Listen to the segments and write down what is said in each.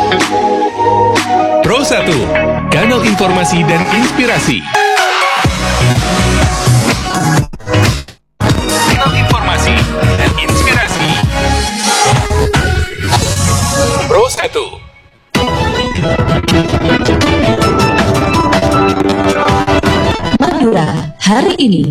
Pro 1, kanal informasi dan inspirasi. Kanal informasi dan inspirasi. Pro 1. Madura hari ini.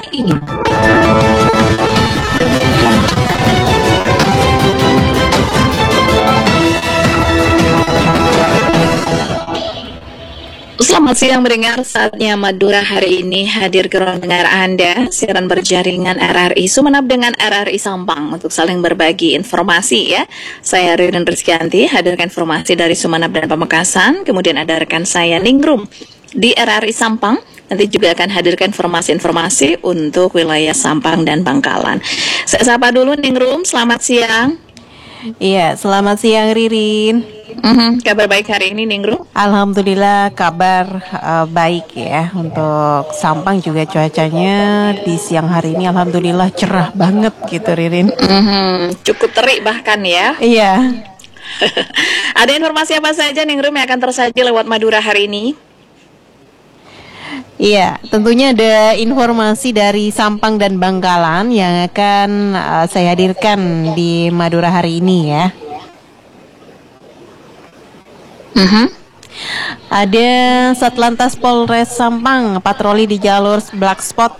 Selamat siang mendengar, saatnya Madura hari ini hadir ke ruang dengar Anda, siaran berjaringan RRI Sumeneb dengan RRI Sampang untuk saling berbagi informasi ya. Saya Ririn Rizkyanti, hadirkan informasi dari Sumeneb dan Pamekasan, kemudian ada rekan saya Ningrum di RRI Sampang, nanti juga akan hadirkan informasi-informasi untuk wilayah Sampang dan Bangkalan. Saya sapa dulu Ningrum, selamat siang. Iya, selamat siang Ririn. Kabar baik hari ini Ningrum? Alhamdulillah kabar baik ya. Untuk Sampang juga cuacanya di siang hari ini alhamdulillah cerah banget gitu Ririn. Cukup terik bahkan ya. Iya. Ada informasi apa saja Ningrum yang akan tersaji lewat Madura hari ini? Iya, tentunya ada informasi dari Sampang dan Bangkalan yang akan saya hadirkan di Madura hari ini ya. Ada Satlantas Polres Sampang patroli di jalur black spot.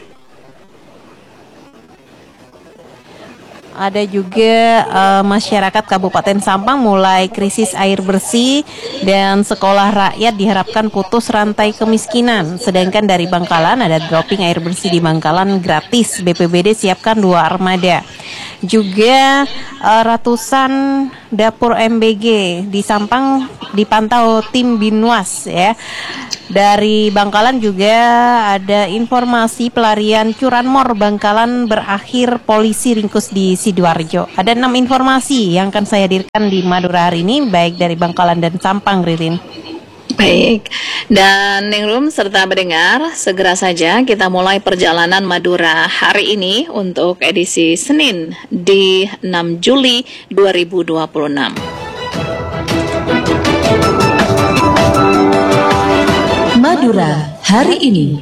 Ada juga masyarakat Kabupaten Sampang mulai krisis air bersih dan sekolah rakyat diharapkan putus rantai kemiskinan. Sedangkan dari Bangkalan ada dropping air bersih di Bangkalan gratis. BPBD siapkan 2 armada. Juga ratusan dapur MBG di Sampang dipantau tim Binwas ya. Dari Bangkalan juga ada informasi pelarian curanmor Bangkalan berakhir polisi ringkus di Sidoarjo. Ada 6 informasi yang akan saya hadirkan di Madura hari ini, baik dari Bangkalan dan Sampang, Ririn. Baik, dan Ningrum serta mendengar, segera saja kita mulai perjalanan Madura hari ini untuk edisi Senin di 6 Juli 2026. Madura hari ini.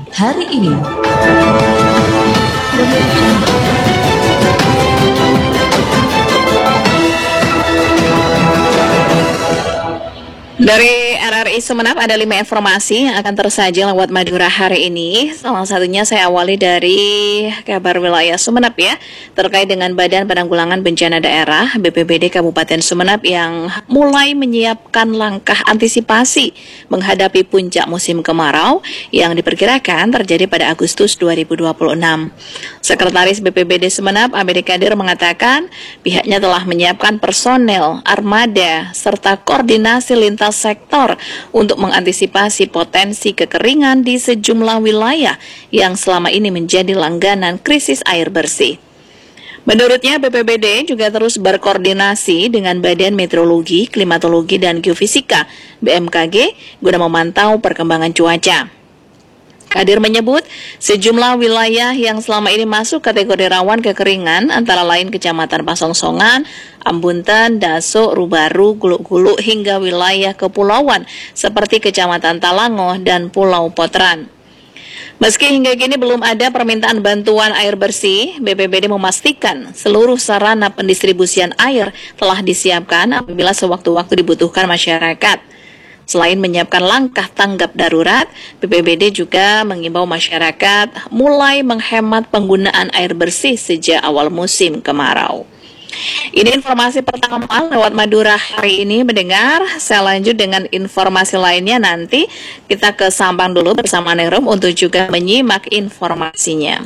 Dari RRI Sumeneb ada 5 informasi yang akan tersaji lewat Madura hari ini. Salah satunya saya awali dari kabar wilayah Sumeneb ya, terkait dengan Badan Penanggulangan Bencana Daerah BPBD Kabupaten Sumeneb yang mulai menyiapkan langkah antisipasi menghadapi puncak musim kemarau yang diperkirakan terjadi pada Agustus 2026. Sekretaris BPBD Sumeneb Amir Kadir mengatakan pihaknya telah menyiapkan personel, armada, serta koordinasi lintas sektor untuk mengantisipasi potensi kekeringan di sejumlah wilayah yang selama ini menjadi langganan krisis air bersih. Menurutnya BPBD juga terus berkoordinasi dengan Badan Meteorologi, Klimatologi, dan Geofisika BMKG guna memantau perkembangan cuaca. Kadir menyebut sejumlah wilayah yang selama ini masuk kategori rawan kekeringan antara lain Kecamatan Pasongsongan, Ambuntan, Daso, Rubaru, Guluk-Guluk hingga wilayah kepulauan seperti Kecamatan Talangoh dan Pulau Potran. Meski hingga kini belum ada permintaan bantuan air bersih, BPBD memastikan seluruh sarana pendistribusian air telah disiapkan apabila sewaktu-waktu dibutuhkan masyarakat. Selain menyiapkan langkah tanggap darurat, BPBD juga mengimbau masyarakat mulai menghemat penggunaan air bersih sejak awal musim kemarau. Ini informasi pertama lewat Madura hari ini mendengar. Saya lanjut dengan informasi lainnya nanti. Kita ke Sampang dulu bersama Ningrum untuk juga menyimak informasinya.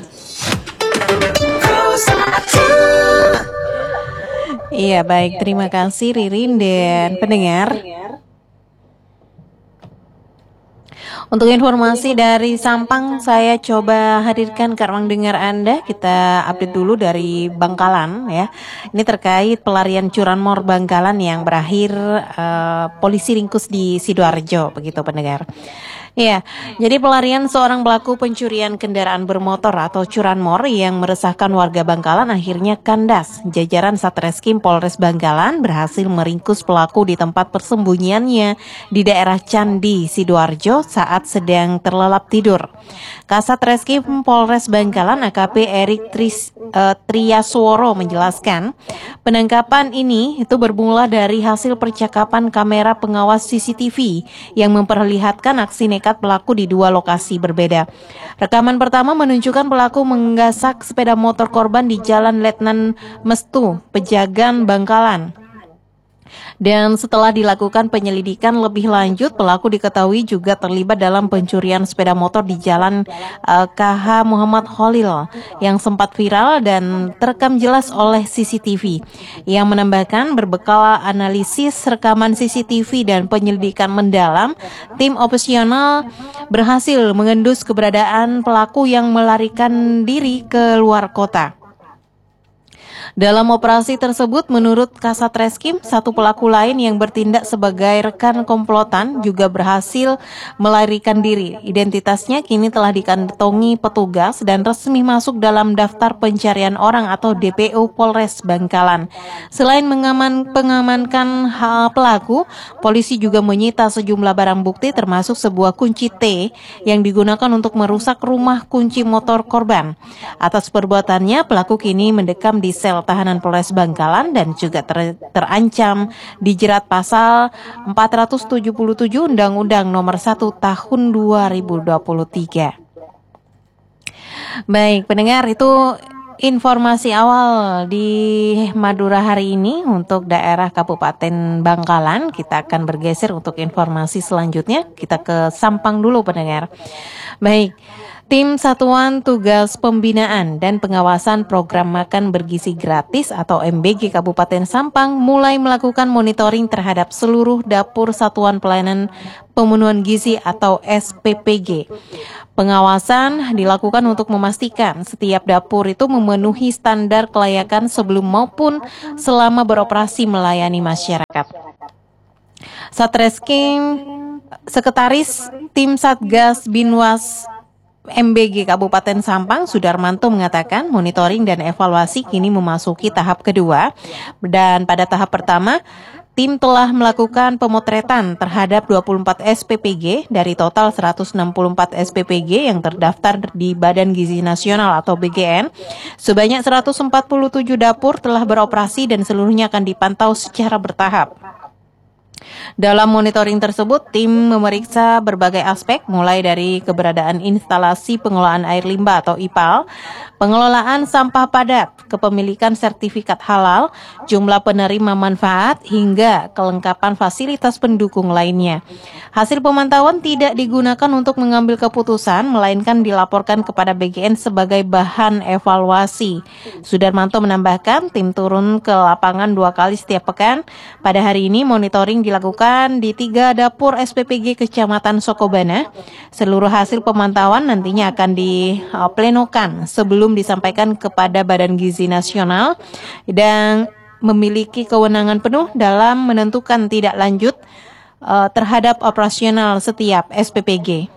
Iya baik, terima kasih Ririn dan pendengar. Untuk informasi dari Sampang, saya coba hadirkan ke ruang dengar Anda. Kita update dulu dari Bangkalan ya. Ini terkait pelarian curanmor Bangkalan yang berakhir polisi ringkus di Sidoarjo, begitu pendengar. Iya, jadi pelarian seorang pelaku pencurian kendaraan bermotor atau curanmor yang meresahkan warga Bangkalan akhirnya kandas. Jajaran Satreskrim Polres Bangkalan berhasil meringkus pelaku di tempat persembunyiannya di daerah Candi, Sidoarjo saat sedang terlelap tidur. Kasat Reskrim Polres Bangkalan AKP Erik Triasworo menjelaskan, penangkapan ini itu bermula dari hasil percakapan kamera pengawas CCTV yang memperlihatkan aksi nekat pelaku di dua lokasi berbeda. Rekaman pertama menunjukkan pelaku menggasak sepeda motor korban di Jalan Letnan Mestu, Pejagan, Bangkalan. Dan setelah dilakukan penyelidikan lebih lanjut, pelaku diketahui juga terlibat dalam pencurian sepeda motor di Jalan KH Muhammad Khalil yang sempat viral dan terekam jelas oleh CCTV. Yang menambahkan berbekal analisis rekaman CCTV dan penyelidikan mendalam, tim operasional berhasil mengendus keberadaan pelaku yang melarikan diri ke luar kota. Dalam operasi tersebut, menurut Kasat Reskrim, satu pelaku lain yang bertindak sebagai rekan komplotan juga berhasil melarikan diri. Identitasnya kini telah dikantongi petugas dan resmi masuk dalam daftar pencarian orang atau DPO Polres Bangkalan. Selain mengamankan pelaku, polisi juga menyita sejumlah barang bukti termasuk sebuah kunci T yang digunakan untuk merusak rumah kunci motor korban. Atas perbuatannya, pelaku kini mendekam di sel tahanan Polres Bangkalan dan juga terancam dijerat pasal 477 Undang-Undang Nomor 1 Tahun 2023. Baik, pendengar, itu informasi awal di Madura hari ini untuk daerah Kabupaten Bangkalan. Kita akan bergeser untuk informasi selanjutnya. Kita ke Sampang dulu, pendengar. Baik. Tim Satuan Tugas Pembinaan dan Pengawasan Program Makan Bergizi Gratis atau MBG Kabupaten Sampang mulai melakukan monitoring terhadap seluruh dapur Satuan Pelayanan Pemenuhan Gizi atau SPPG. Pengawasan dilakukan untuk memastikan setiap dapur itu memenuhi standar kelayakan sebelum maupun selama beroperasi melayani masyarakat. Satreskrim Sekretaris Tim Satgas Binwas MBG Kabupaten Sampang, Sudarmanto mengatakan monitoring dan evaluasi kini memasuki tahap kedua. Dan pada tahap pertama, tim telah melakukan pemotretan terhadap 24 SPPG dari total 164 SPPG yang terdaftar di Badan Gizi Nasional atau BGN. Sebanyak 147 dapur telah beroperasi dan seluruhnya akan dipantau secara bertahap. Dalam monitoring tersebut, tim memeriksa berbagai aspek mulai dari keberadaan instalasi pengelolaan air limbah atau IPAL, pengelolaan sampah padat, kepemilikan sertifikat halal, jumlah penerima manfaat, hingga kelengkapan fasilitas pendukung lainnya. Hasil pemantauan tidak digunakan untuk mengambil keputusan, melainkan dilaporkan kepada BGN sebagai bahan evaluasi. Sudarmanto menambahkan, tim turun ke lapangan 2 kali setiap pekan. Pada hari ini, monitoring dilakukan di 3 dapur SPPG Kecamatan Sokobana. Seluruh hasil pemantauan nantinya akan diplenokan sebelum disampaikan kepada Badan Gizi Nasional dan memiliki kewenangan penuh dalam menentukan tindak lanjut terhadap operasional setiap SPPG.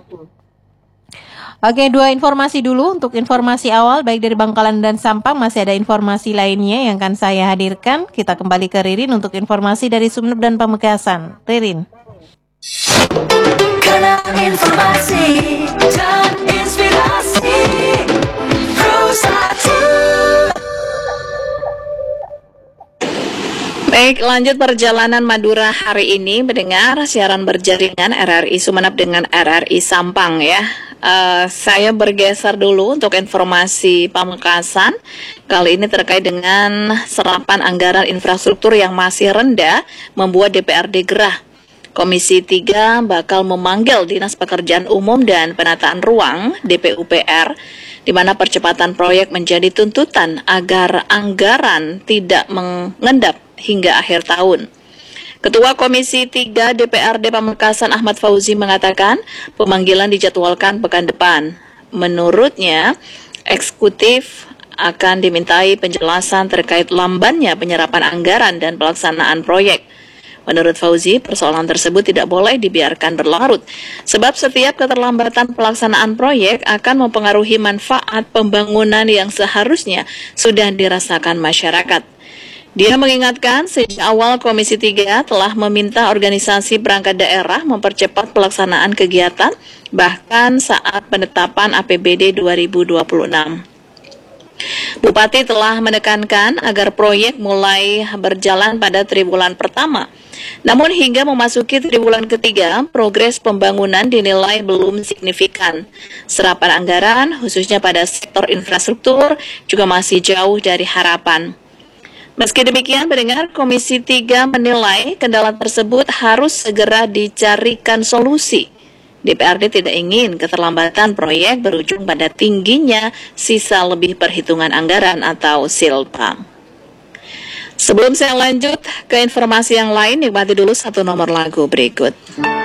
Oke, 2 informasi dulu untuk informasi awal baik dari Bangkalan dan Sampang. Masih ada informasi lainnya yang akan saya hadirkan. Kita kembali ke Ririn untuk informasi dari Sumeneb dan Pamekasan. Ririn. Karena informasi dan inspirasi Baik, lanjut perjalanan Madura hari ini mendengar siaran berjaringan RRI Sumeneb dengan RRI Sampang ya. Saya bergeser dulu untuk informasi Pamekasan. Kali ini terkait dengan serapan anggaran infrastruktur yang masih rendah membuat DPRD gerah. Komisi 3 bakal memanggil Dinas Pekerjaan Umum dan Penataan Ruang DPUPR, di mana percepatan proyek menjadi tuntutan agar anggaran tidak mengendap hingga akhir tahun. Ketua Komisi 3 DPRD Pamekasan Ahmad Fauzi mengatakan pemanggilan dijadwalkan pekan depan. Menurutnya, eksekutif akan dimintai penjelasan terkait lambannya penyerapan anggaran dan pelaksanaan proyek. Menurut Fauzi, persoalan tersebut tidak boleh dibiarkan berlarut, sebab setiap keterlambatan pelaksanaan proyek akan mempengaruhi manfaat pembangunan yang seharusnya sudah dirasakan masyarakat. Dia mengingatkan sejak awal Komisi 3 telah meminta organisasi perangkat daerah mempercepat pelaksanaan kegiatan bahkan saat penetapan APBD 2026. Bupati telah menekankan agar proyek mulai berjalan pada triwulan pertama. Namun hingga memasuki triwulan ketiga, progres pembangunan dinilai belum signifikan. Serapan anggaran, khususnya pada sektor infrastruktur, juga masih jauh dari harapan. Meski demikian, pendengar, Komisi 3 menilai kendala tersebut harus segera dicarikan solusi. DPRD tidak ingin keterlambatan proyek berujung pada tingginya sisa lebih perhitungan anggaran atau silpa. Sebelum saya lanjut ke informasi yang lain, nikmati dulu satu nomor lagu berikut.